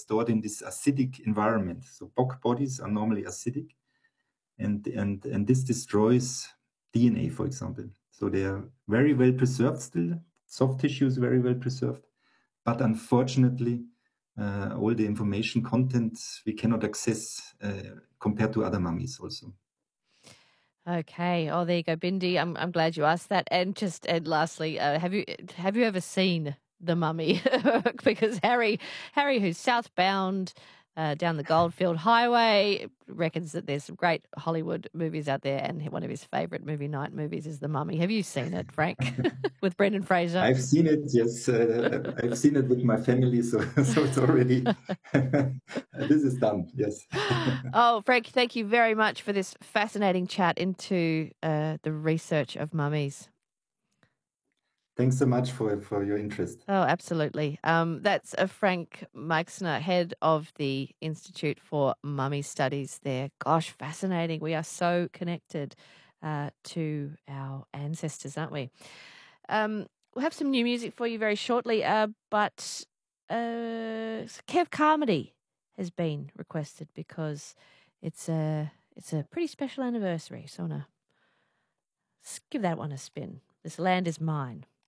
stored in this acidic environment. So bog bodies are normally acidic, and this destroys DNA, for example. So they are very well preserved still. Soft tissue is very well preserved, but unfortunately, all the information content we cannot access compared to other mummies also. Okay. Oh, there you go, Bindi. I'm glad you asked that. And lastly, have you ever seen The Mummy? Because Harry, who's southbound down the Goldfield Highway, reckons that there's some great Hollywood movies out there, and one of his favourite movie night movies is The Mummy. Have you seen it, Frank, with Brendan Fraser? I've seen it, yes. I've seen it with my family, so it's already this is done. Yes. Oh, Frank, thank you very much for this fascinating chat into the research of mummies. Thanks so much for your interest. Oh, absolutely. That's Frank Meixner, head of the Institute for Mummy Studies there. Gosh, fascinating. We are so connected to our ancestors, aren't we? We'll have some new music for you very shortly, but Kev Carmody has been requested because it's a pretty special anniversary. So I want to give that one a spin. This Land Is Mine.